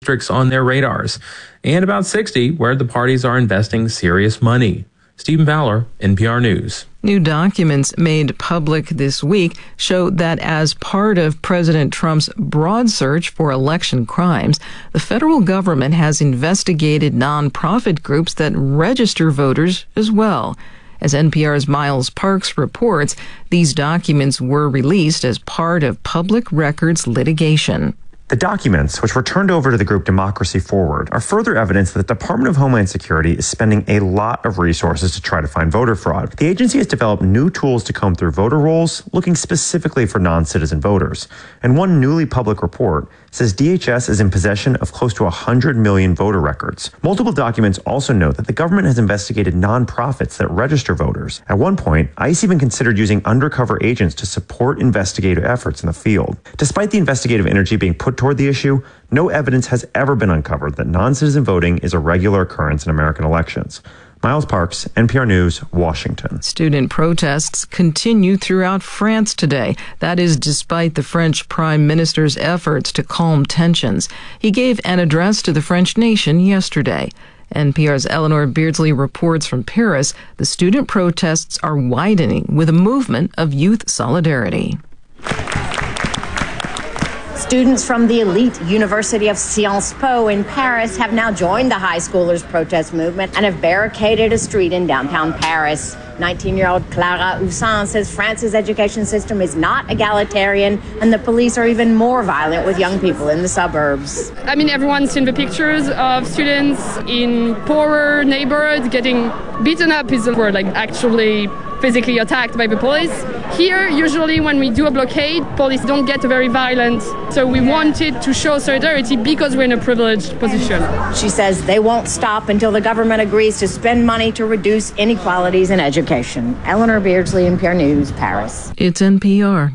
districts on their radars, and about 60 where the parties are investing serious money. Stephen Fowler, NPR News. New documents made public this week show that as part of President Trump's broad search for election crimes, the federal government has investigated nonprofit groups that register voters as well. As NPR's Miles Parks reports, these documents were released as part of public records litigation. The documents, which were turned over to the group Democracy Forward, are further evidence that the Department of Homeland Security is spending a lot of resources to try to find voter fraud. The agency has developed new tools to comb through voter rolls, looking specifically for non-citizen voters. And one newly public report says DHS is in possession of close to 100 million voter records. Multiple documents also note that the government has investigated nonprofits that register voters. At one point, ICE even considered using undercover agents to support investigative efforts in the field. Despite the investigative energy being put toward the issue, no evidence has ever been uncovered that non-citizen voting is a regular occurrence in American elections. Miles Parks, NPR News, Washington. Student protests continue throughout France today. That is despite the French Prime Minister's efforts to calm tensions. He gave an address to the French nation yesterday. NPR's Eleanor Beardsley reports from Paris. The student protests are widening with a movement of youth solidarity. Students from the elite University of Sciences Po in Paris have now joined the high schoolers' protest movement and have barricaded a street in downtown Paris. 19-year-old Clara Houssin says France's education system is not egalitarian and the police are even more violent with young people in the suburbs. I mean, everyone's seen the pictures of students in poorer neighborhoods getting beaten up is the word, like actually physically attacked by the police. Here, usually when we do a blockade, police don't get very violent. So we wanted to show solidarity because we're in a privileged position. She says they won't stop until the government agrees to spend money to reduce inequalities in education. Eleanor Beardsley, NPR News, Paris. It's NPR.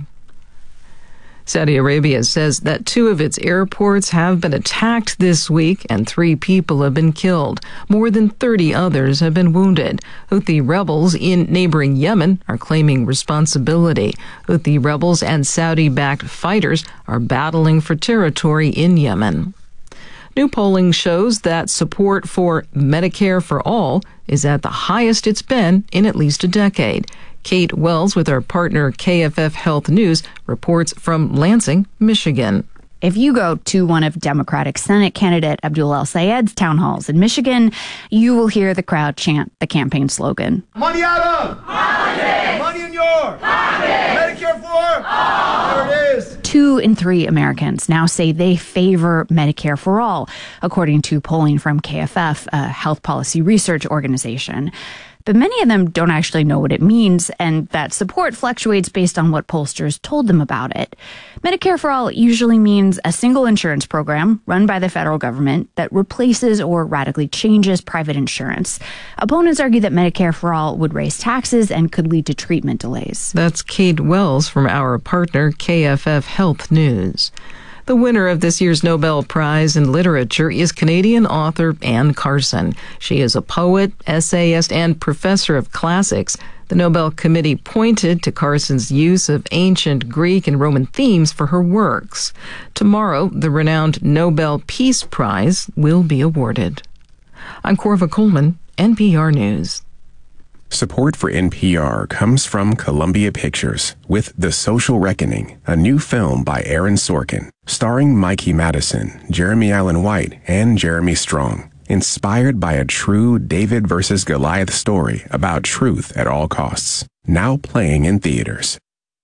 Saudi Arabia says that 2 of its airports have been attacked this week and 3 people have been killed. More than 30 others have been wounded. Houthi rebels in neighboring Yemen are claiming responsibility. Houthi rebels and Saudi-backed fighters are battling for territory in Yemen. New polling shows that support for Medicare for All is at the highest it's been in at least a decade. Kate Wells with our partner KFF Health News reports from Lansing, Michigan. If you go to one of Democratic Senate candidate Abdul El-Sayed's town halls in Michigan, you will hear the crowd chant the campaign slogan. Money out of! Politics! Money in your! Politics! Medicare for all! There it is! 2 in 3 Americans now say they favor Medicare for all, according to polling from KFF, a health policy research organization. But many of them don't actually know what it means, and that support fluctuates based on what pollsters told them about it. Medicare for All usually means a single insurance program run by the federal government that replaces or radically changes private insurance. Opponents argue that Medicare for All would raise taxes and could lead to treatment delays. That's Kate Wells from our partner KFF Health News. The winner of this year's Nobel Prize in Literature is Canadian author Anne Carson. She is a poet, essayist, and professor of classics. The Nobel Committee pointed to Carson's use of ancient Greek and Roman themes for her works. Tomorrow, the renowned Nobel Peace Prize will be awarded. I'm Corva Coleman, NPR News. Support for NPR comes from Columbia Pictures with The Social Reckoning, a new film by Aaron Sorkin, starring Mikey Madison, Jeremy Allen White, and Jeremy Strong. Inspired by a true David versus Goliath story about truth at all costs. Now playing in theaters.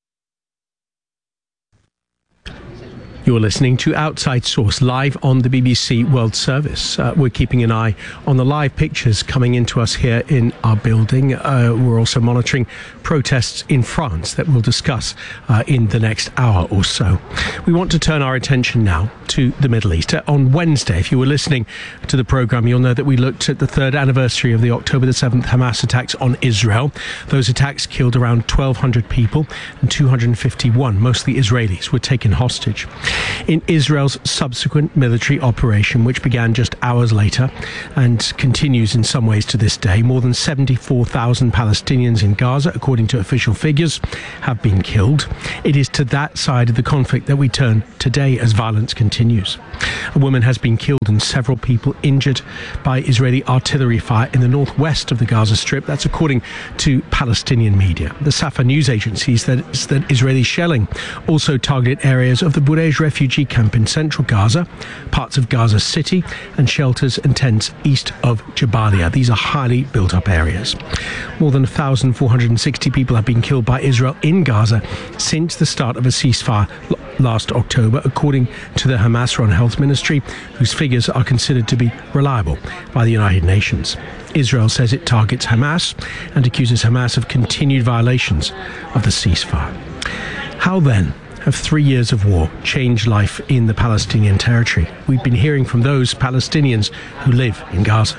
You're listening to Outside Source live on the BBC World Service. We're keeping an eye on the live pictures coming into us here in our building. We're also monitoring protests in France that we'll discuss in the next hour or so. We want to turn our attention now to the Middle East. On Wednesday, if you were listening to the program, you'll know that we looked at the 3rd anniversary of the October the 7th Hamas attacks on Israel. Those attacks killed around 1,200 people and 251, mostly Israelis, were taken hostage. In Israel's subsequent military operation, which began just hours later and continues in some ways to this day, more than 74,000 Palestinians in Gaza, according to official figures, have been killed. It is to that side of the conflict that we turn today as violence continues. A woman has been killed and several people injured by Israeli artillery fire in the northwest of the Gaza Strip. That's according to Palestinian media. The Safa news agency says that Israeli shelling also targeted areas of the Burej refugee camp in central Gaza, parts of Gaza City, and shelters and tents east of Jabalia. These are highly built-up areas. More than 1,460 people have been killed by Israel in Gaza since the start of a ceasefire last October, according to the Hamas-run health ministry, whose figures are considered to be reliable by the United Nations. Israel says it targets Hamas and accuses Hamas of continued violations of the ceasefire. How then have 3 years of war changed life in the Palestinian territory? We've been hearing from those Palestinians who live in Gaza.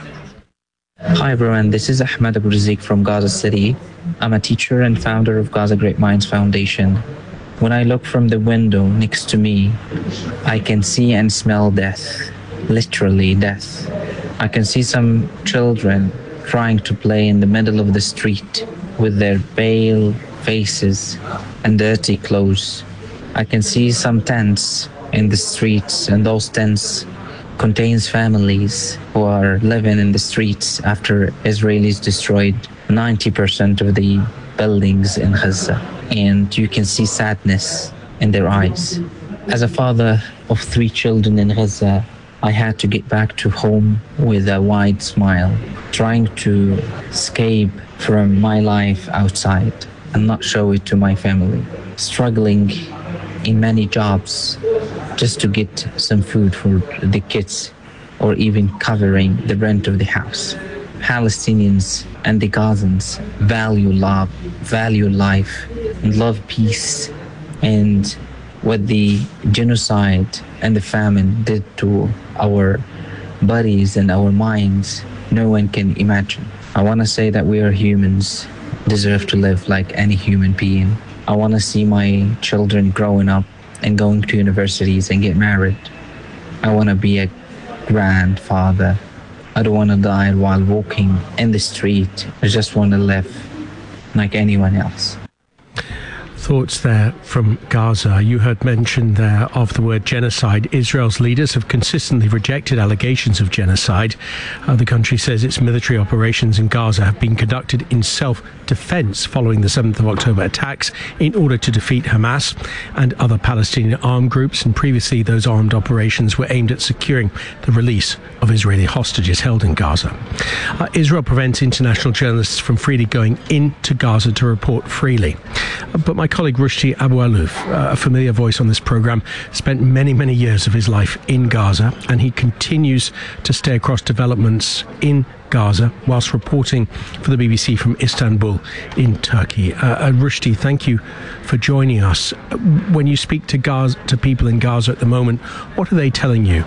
Hi everyone, this is Ahmed Abu Razik from Gaza City. I'm a teacher and founder of Gaza Great Minds Foundation. When I look from the window next to me, I can see and smell death, literally death. I can see some children trying to play in the middle of the street with their pale faces and dirty clothes. I can see some tents in the streets, and those tents contains families who are living in the streets after Israelis destroyed 90% of the buildings in Gaza. And you can see sadness in their eyes. As a father of 3 children in Gaza, I had to get back to home with a wide smile, trying to escape from my life outside and not show it to my family. Struggling in many jobs just to get some food for the kids or even covering the rent of the house. Palestinians and the Gazans value love, value life, and love peace. And what the genocide and the famine did to our bodies and our minds, no one can imagine. I want to say that we are humans, deserve to live like any human being. I want to see my children growing up and going to universities and get married. I want to be a grandfather. I don't want to die while walking in the street. I just want to live like anyone else. Thoughts there from Gaza. You heard mention there of the word genocide. Israel's leaders have consistently rejected allegations of genocide. The country says its military operations in Gaza have been conducted in self-defense following the 7th of October attacks in order to defeat Hamas and other Palestinian armed groups. And previously, those armed operations were aimed at securing the release of Israeli hostages held in Gaza. Israel prevents international journalists from freely going into Gaza to report freely. But my colleague Rushdie Abu Alouf, a familiar voice on this program, spent many, many years of his life in Gaza, and he continues to stay across developments in Gaza whilst reporting for the BBC from Istanbul in Turkey. Rushdie, thank you for joining us. When you speak to people in Gaza at the moment, what are they telling you?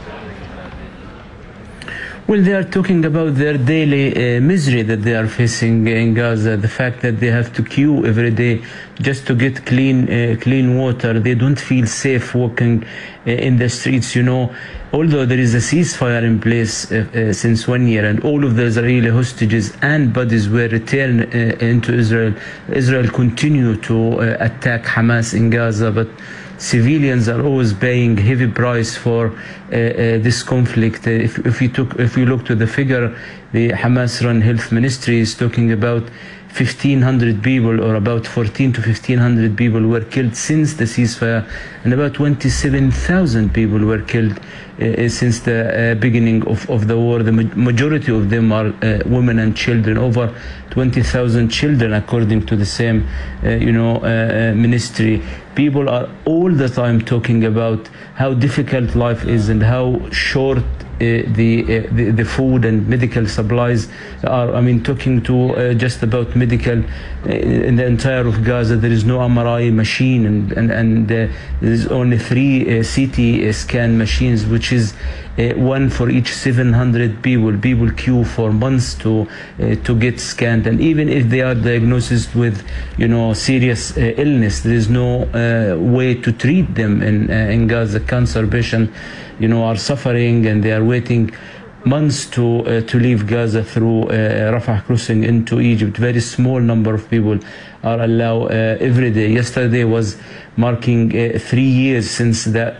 Well, they are talking about their daily misery that they are facing in Gaza, the fact that they have to queue every day just to get clean water. They don't feel safe walking in the streets, you know. Although there is a ceasefire in place since 1 year and all of the Israeli hostages and bodies were returned into Israel, Israel continue to attack Hamas in Gaza, but civilians are always paying heavy price for this conflict. If you look to the figure, the Hamas-run health ministry is talking about 1,500 people, or about 14 to 1,500 people were killed since the ceasefire, and about 27,000 people were killed since the beginning of the war. The majority of them are women and children, over 20,000 children, according to the same ministry. People are all the time talking about how difficult life is and how short the food and medical supplies are. I mean, talking to just about medical in the entire of Gaza, there is no MRI machine, and there is only 3 CT scan machines, which is one for each 700 people. People queue for months to get scanned, and even if they are diagnosed with, serious illness, there is no way to treat them in Gaza. Cancer patients, are suffering, and they are waiting months to leave Gaza through Rafah crossing into Egypt. Very small number of people are allowed every day. Yesterday was marking 3 years since the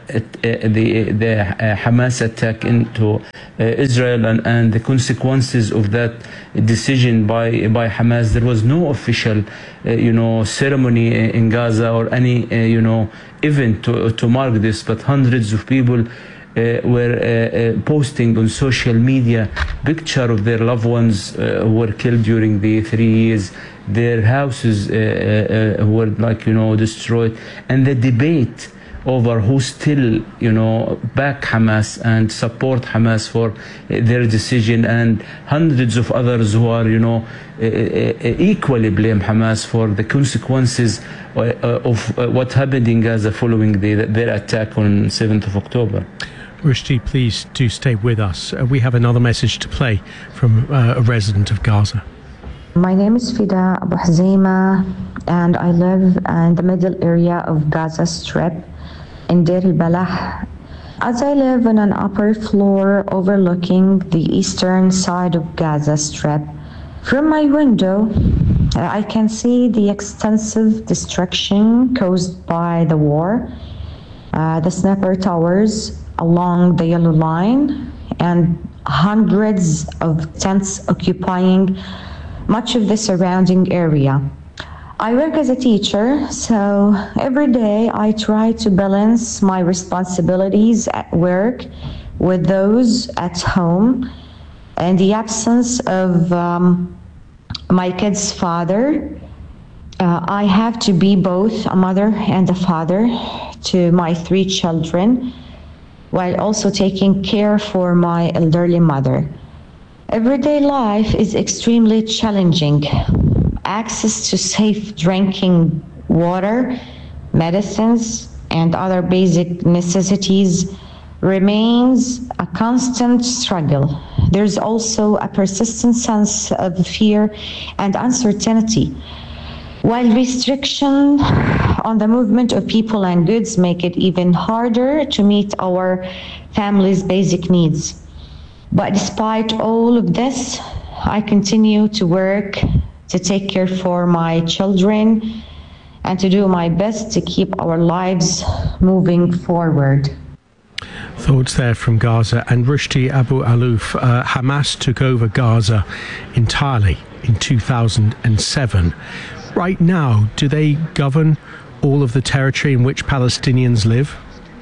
Hamas attack into Israel, and the consequences of that decision by Hamas. There was no official ceremony in Gaza or any event to mark this, but hundreds of people were posting on social media picture of their loved ones who were killed during the 3 years. Their houses were destroyed, and the debate over who still back Hamas and support Hamas for their decision, and hundreds of others who are equally blame Hamas for the consequences of what happened in Gaza following their attack on 7th of October. Rushdie, please do stay with us. We have another message to play from a resident of Gaza. My name is Fida Abu Hazima, and I live in the middle area of Gaza Strip in Deir al-Balah. As I live on an upper floor overlooking the eastern side of Gaza Strip, from my window I can see the extensive destruction caused by the war, the sniper towers along the yellow line, and hundreds of tents occupying much of the surrounding area. I work as a teacher, so every day I try to balance my responsibilities at work with those at home. In the absence of my kid's father, I have to be both a mother and a father to my 3 children, while also taking care for my elderly mother. Everyday life is extremely challenging. Access to safe drinking water, medicines, and other basic necessities remains a constant struggle. There's also a persistent sense of fear and uncertainty. While restriction on the movement of people and goods make it even harder to meet our family's basic needs. But despite all of this, I continue to work to take care for my children and to do my best to keep our lives moving forward. Thoughts there from Gaza. And Rushdie Abu Alouf, Hamas took over Gaza entirely in 2007. Right now, do they govern all of the territory in which Palestinians live?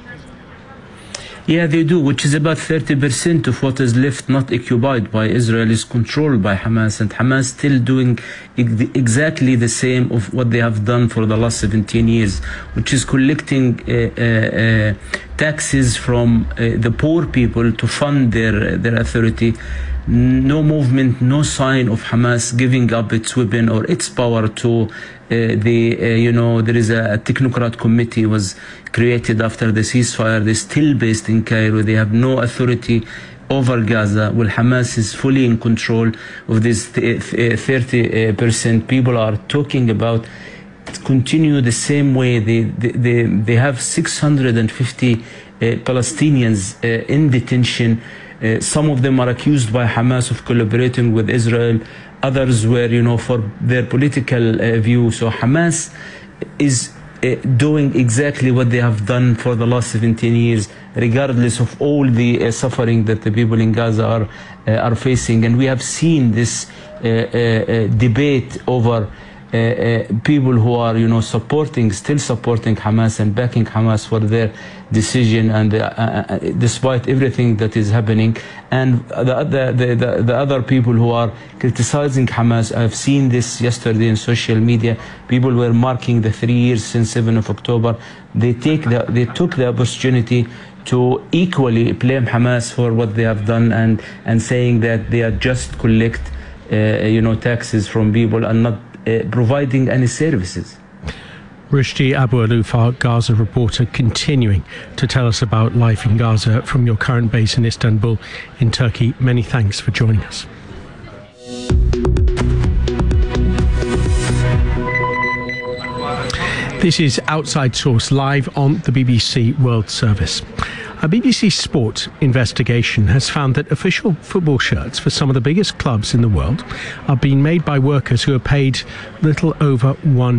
Yeah, they do, which is about 30% of what is left not occupied by Israel is controlled by Hamas, and Hamas still doing exactly the same of what they have done for the last 17 years, which is collecting taxes from the poor people to fund their authority. No movement, no sign of Hamas giving up its weapon or its power to there is a technocrat committee was created after the ceasefire. They're still based in Cairo. They have no authority over Gaza. Well, Hamas is fully in control of this 30%. People are talking about continue the same way. They have 650 Palestinians in detention. Some of them are accused by Hamas of collaborating with Israel. Others were, for their political view. So Hamas is doing exactly what they have done for the last 17 years, regardless of all the suffering that the people in Gaza are facing. And we have seen this debate over people who are, still supporting Hamas and backing Hamas for their decision, and despite everything that is happening, and the other people who are criticizing Hamas. I've seen this yesterday in social media. People were marking the 3 years since 7th of October. They took the opportunity to equally blame Hamas for what they have done, and saying that they are just collect taxes from people and not providing any services. Rushdie Abu-Alouf, our Gaza reporter, continuing to tell us about life in Gaza from your current base in Istanbul in Turkey. Many thanks for joining us. This is Outside Source, live on the BBC World Service. A BBC Sport investigation has found that official football shirts for some of the biggest clubs in the world are being made by workers who are paid little over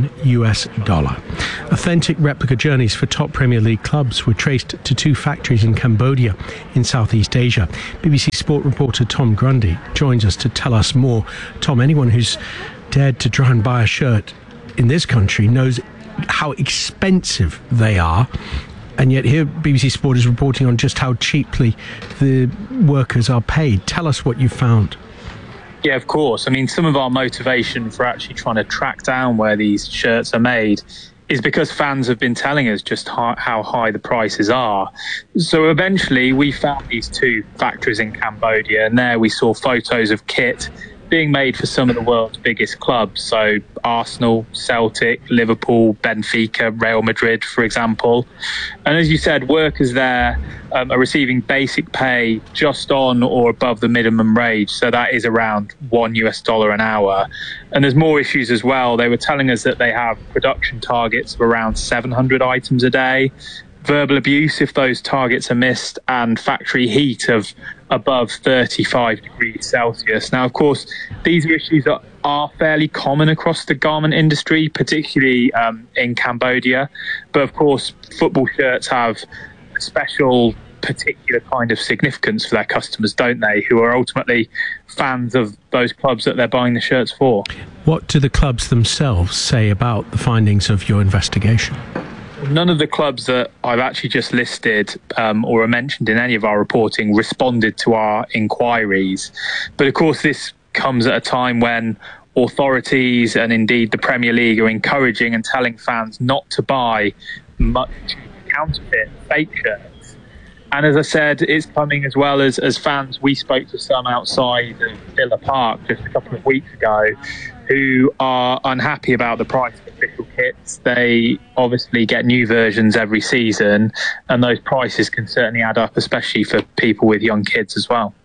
$1. Authentic replica journeys for top Premier League clubs were traced to 2 factories in Cambodia in Southeast Asia. BBC Sport reporter Tom Grundy joins us to tell us more. Tom, anyone who's dared to try and buy a shirt in this country knows how expensive they are. And yet here BBC Sport is reporting on just how cheaply the workers are paid. Tell us what you found. Yeah, of course. I mean, some of our motivation for actually trying to track down where these shirts are made is because fans have been telling us just how high the prices are. So eventually we found these 2 factories in Cambodia, and there we saw photos of kit being made for some of the world's biggest clubs. So Arsenal, Celtic, Liverpool, Benfica, Real Madrid, for example. And as you said, workers there are receiving basic pay just on or above the minimum wage. So that is around $1 an hour. And there's more issues as well. They were telling us that they have production targets of around 700 items a day, verbal abuse if those targets are missed, and factory heat of above 35 degrees Celsius. Now, of course, these are issues that are fairly common across the garment industry, particularly in Cambodia. But of course, football shirts have a special, particular kind of significance for their customers, don't they, who are ultimately fans of those clubs that they're buying the shirts for. What do the clubs themselves say about the findings of your investigation? None of the clubs that I've actually just listed or are mentioned in any of our reporting responded to our inquiries. But of course, this comes at a time when authorities and indeed the Premier League are encouraging and telling fans not to buy much counterfeit fake shirts. And as I said, it's coming as well as fans. We spoke to some outside of Villa Park just a couple of weeks ago who are unhappy about the price of official kits. They obviously get new versions every season, and those prices can certainly add up, especially for people with young kids as well.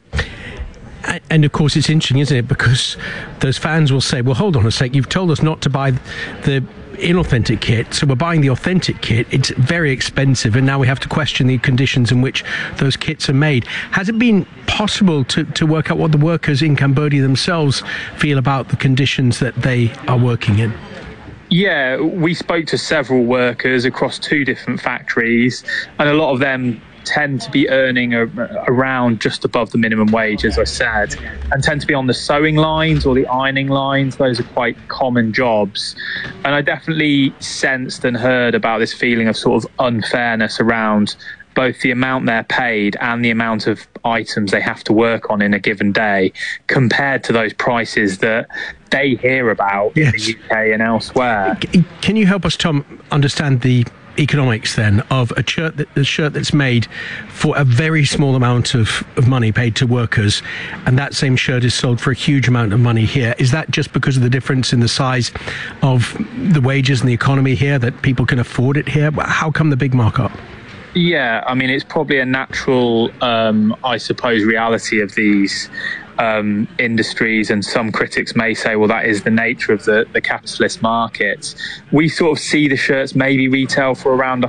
And of course, it's interesting, isn't it? Because those fans will say, well, hold on a sec, you've told us not to buy the inauthentic kit, so we're buying the authentic kit. It's very expensive, and now we have to question the conditions in which those kits are made. Has it been possible to work out what the workers in Cambodia themselves feel about the conditions that they are working in? Yeah, we spoke to several workers across 2 different factories, and a lot of them tend to be earning around just above the minimum wage, as I said, and tend to be on the sewing lines or the ironing lines. Those are quite common jobs. And I definitely sensed and heard about this feeling of sort of unfairness around both the amount they're paid and the amount of items they have to work on in a given day compared to those prices that they hear about in the UK and elsewhere. Can you help us, Tom, understand the economics then of a shirt that's made for a very small amount of money paid to workers, and that same shirt is sold for a huge amount of money here? Is that just because of the difference in the size of the wages and the economy here that people can afford it here? How come the big markup? Yeah, I mean, it's probably a natural, I suppose, reality of these industries, and some critics may say, well, that is the nature of the capitalist market. We sort of see the shirts maybe retail for around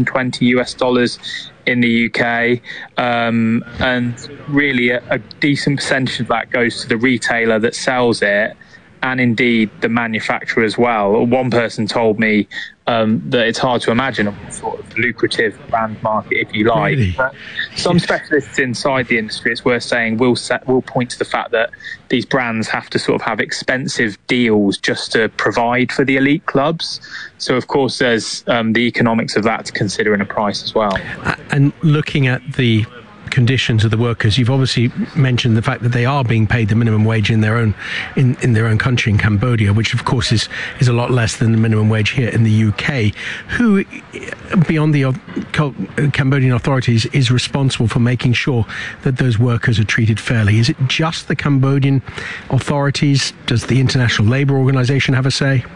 $120 in the UK, and really a decent percentage of that goes to the retailer that sells it, and indeed the manufacturer as well. One person told me that it's hard to imagine a sort of lucrative brand market, if you like. Really? But some specialists inside the industry, it's worth saying, will point to the fact that these brands have to sort of have expensive deals just to provide for the elite clubs. So, of course, there's the economics of that to consider in a price as well. And looking at the conditions of the workers, you've obviously mentioned the fact that they are being paid the minimum wage in their own country, in Cambodia, which of course is a lot less than the minimum wage here in the UK. Who, beyond the Cambodian authorities, is responsible for making sure that those workers are treated fairly? Is it just the Cambodian authorities? Does the International Labour Organization have a say?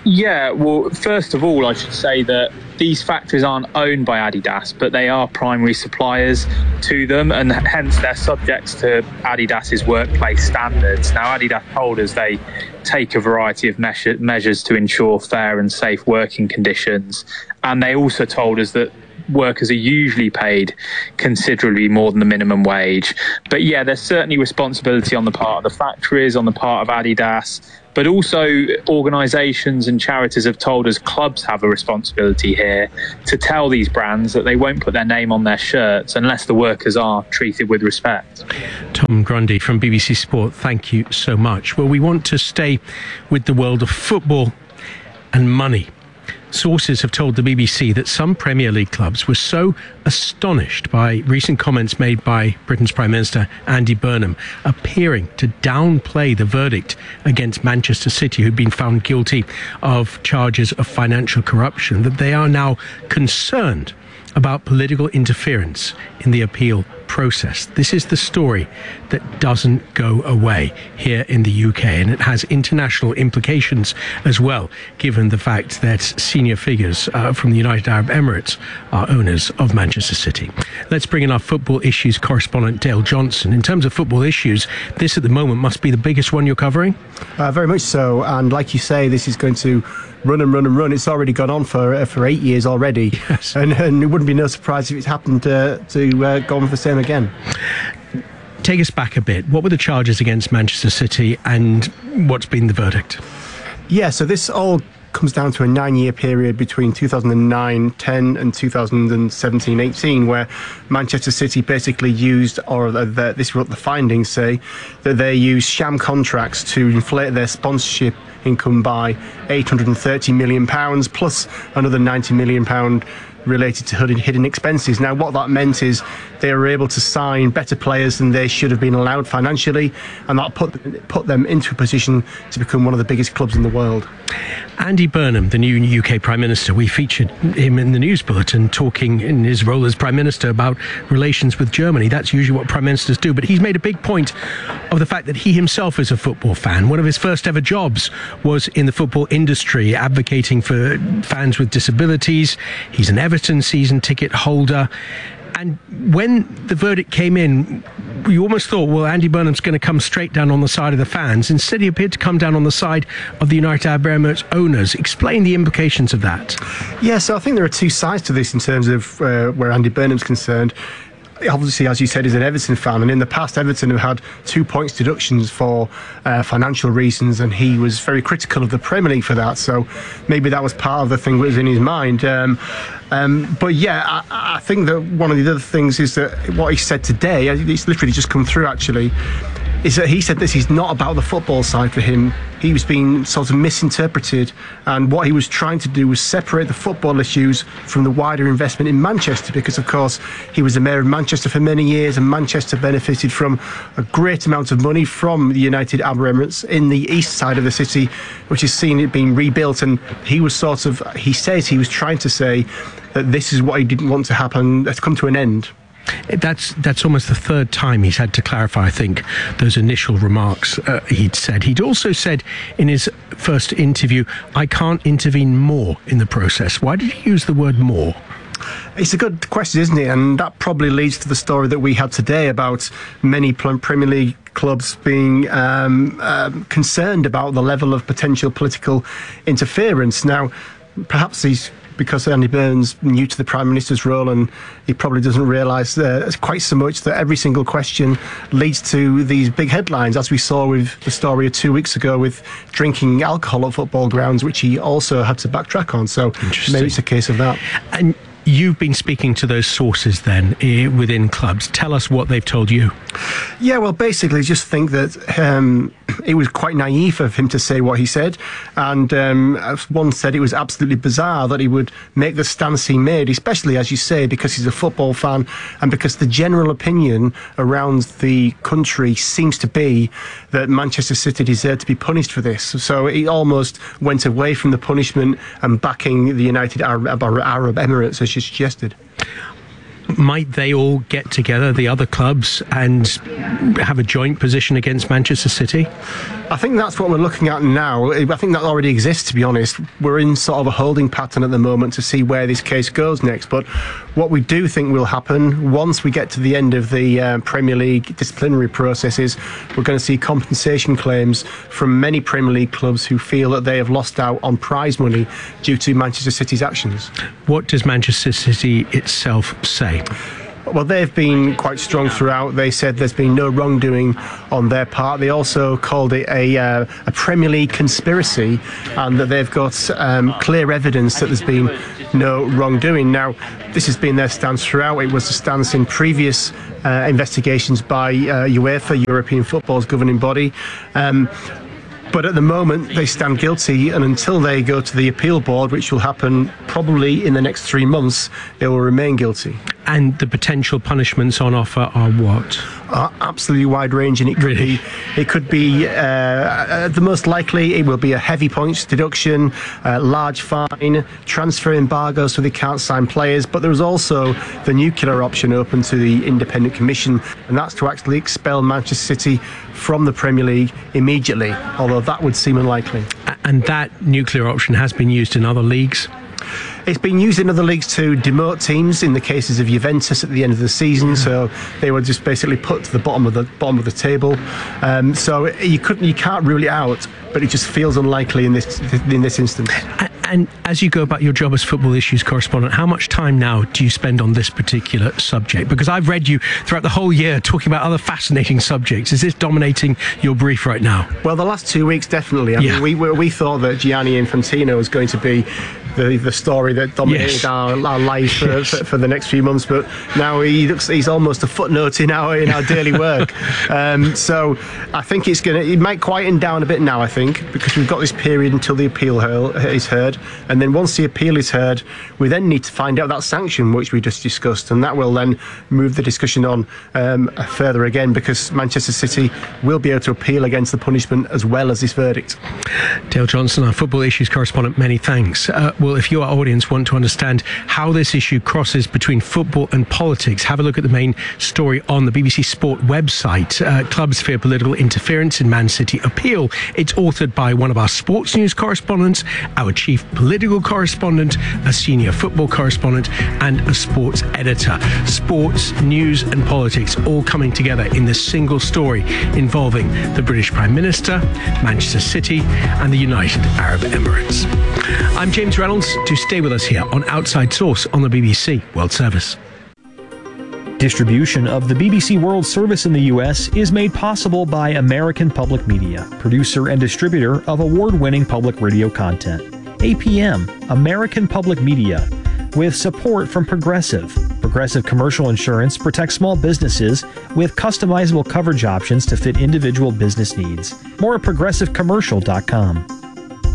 Yeah, well, first of all, I should say that these factories aren't owned by Adidas, but they are primary suppliers to them, and hence they're subject to Adidas's workplace standards. Now, Adidas told us they take a variety of measures to ensure fair and safe working conditions, and they also told us that workers are usually paid considerably more than the minimum wage. But yeah, there's certainly responsibility on the part of the factories, on the part of Adidas, but also organisations and charities have told us clubs have a responsibility here to tell these brands that they won't put their name on their shirts unless the workers are treated with respect. Tom Grundy from BBC Sport, thank you so much. Well, we want to stay with the world of football and money. Sources have told the BBC that some Premier League clubs were so astonished by recent comments made by Britain's Prime Minister Andy Burnham, appearing to downplay the verdict against Manchester City, who'd been found guilty of charges of financial corruption, that they are now concerned about political interference in the appeal process. This is the story that doesn't go away here in the UK, and it has international implications as well, given the fact that senior figures from the United Arab Emirates are owners of Manchester City. Let's bring in our football issues correspondent Dale Johnson. In terms of football issues, this at the moment must be the biggest one you're covering? Very much so, and like you say, this is going to run and run and run. It's already gone on for 8 years already. Yes. And it wouldn't be no surprise if it's happened to go on for the same again. Take us back a bit. What were the charges against Manchester City and what's been the verdict? Yeah, so this all comes down to a 9-year period between 2009-10 and 2017-18, where Manchester City basically used, or this is what the findings say, that they used sham contracts to inflate their sponsorship income by £830 million, plus another £90 million related to hidden expenses. Now, what that meant is they were able to sign better players than they should have been allowed financially, and that put them into a position to become one of the biggest clubs in the world. Andy Burnham, the new UK Prime Minister, we featured him in the news bulletin talking in his role as Prime Minister about relations with Germany. That's usually what Prime Ministers do, but he's made a big point of the fact that he himself is a football fan. One of his first ever jobs was in the football industry, advocating for fans with disabilities. He's an Everton season ticket holder. And when the verdict came in, you almost thought, well, Andy Burnham's going to come straight down on the side of the fans. Instead, he appeared to come down on the side of the United Arab Emirates owners. Explain the implications of that. Yeah, so I think there are two sides to this in terms of where Andy Burnham's concerned. Obviously, as you said, is an Everton fan, and in the past Everton have had 2 points deductions for financial reasons, and he was very critical of the Premier League for that, so maybe that was part of the thing that was in his mind. But yeah, I think that one of the other things is that what he said today, it's literally just come through actually, is that he said this is not about the football side for him. He was being sort of misinterpreted, and what he was trying to do was separate the football issues from the wider investment in Manchester, because of course he was the mayor of Manchester for many years, and Manchester benefited from a great amount of money from the United Arab Emirates in the east side of the city, which has seen it being rebuilt. And he was he says he was trying to say that this is what he didn't want to happen, that's come to an end. That's almost the third time he's had to clarify, I think, those initial remarks he'd said. He'd also said in his first interview, I can't intervene more in the process. Why did he use the word more? It's a good question, isn't it? And that probably leads to the story that we had today about many Premier League clubs being concerned about the level of potential political interference. Now, perhaps because Andy Burnham's new to the Prime Minister's role, and he probably doesn't realise quite so much that every single question leads to these big headlines, as we saw with the story of 2 weeks ago with drinking alcohol at football grounds, which he also had to backtrack on. So maybe it's a case of that. And you've been speaking to those sources then within clubs. Tell us what they've told you. Yeah, well, basically just think that it was quite naive of him to say what he said. And as one said, it was absolutely bizarre that he would make the stance he made, especially, as you say, because he's a football fan and because the general opinion around the country seems to be that Manchester City deserved to be punished for this. So he almost went away from the punishment and backing the United Arab Emirates, as you suggested. Might they all get together, the other clubs, and have a joint position against Manchester City? I think that's what we're looking at now. I think that already exists, to be honest. We're in sort of a holding pattern at the moment to see where this case goes next. But what we do think will happen once we get to the end of the Premier League disciplinary processes, we're going to see compensation claims from many Premier League clubs who feel that they have lost out on prize money due to Manchester City's actions. What does Manchester City itself say? Well, they've been quite strong throughout. They said there's been no wrongdoing on their part. They also called it a Premier League conspiracy, and that they've got clear evidence that there's been no wrongdoing. Now, this has been their stance throughout. It was the stance in previous investigations by UEFA, European football's governing body. But at the moment, they stand guilty, and until they go to the appeal board, which will happen probably in the next 3 months, they will remain guilty. And the potential punishments on offer are what? Absolutely wide-ranging. It could be the most likely it will be a heavy points deduction, large fine, transfer embargo so they can't sign players. But there's also the nuclear option open to the independent commission, and that's to actually expel Manchester City from the Premier League immediately, although that would seem unlikely. And that nuclear option has been used in other leagues? It's been used in other leagues to demote teams in the cases of Juventus at the end of the season, so they were just basically put to the bottom of the table. So you can't rule it out, but it just feels unlikely in this instance. And as you go about your job as football issues correspondent, how much time now do you spend on this particular subject? Because I've read you throughout the whole year talking about other fascinating subjects. Is this dominating your brief right now? Well, the last 2 weeks, definitely. I mean, we thought that Gianni Infantino was going to be the story that dominated our life for the next few months, but now he's almost a footnote in our daily work. So I think it might quieten down a bit now, I think, because we've got this period until the appeal is heard, and then once the appeal is heard, we then need to find out that sanction which we just discussed, and that will then move the discussion on further again, because Manchester City will be able to appeal against the punishment as well as this verdict. Dale Johnson, our football issues correspondent, many thanks. Well, if your audience want to understand how this issue crosses between football and politics, have a look at the main story on the BBC Sport website. Clubs fear political interference in Man City appeal. It's authored by one of our sports news correspondents, our chief political correspondent, a senior football correspondent, and a sports editor. Sports, news and politics all coming together in this single story involving the British Prime Minister, Manchester City and the United Arab Emirates. I'm James Reynolds. Do stay with us here on Outside Source on the BBC World Service. Distribution of the BBC World Service in the U.S. is made possible by American Public Media, producer and distributor of award-winning public radio content. APM, American Public Media, with support from Progressive. Progressive Commercial Insurance protects small businesses with customizable coverage options to fit individual business needs. More at progressivecommercial.com.